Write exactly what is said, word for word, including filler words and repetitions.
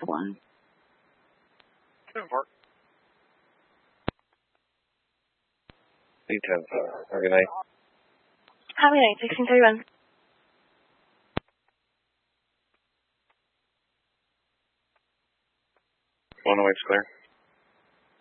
one. ten four. Lead ten four. Have a good night. Have a good night, sixteen thirty-one. one oh eight's clear.